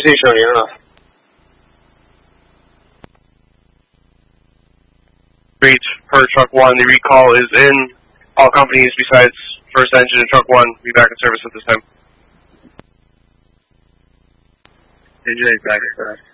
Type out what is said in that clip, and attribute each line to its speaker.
Speaker 1: 接声音了。
Speaker 2: Reach per truck 1, the recall is in. All companies besides First Engine and truck 1 be back in service at this time.
Speaker 1: Engine is back in service.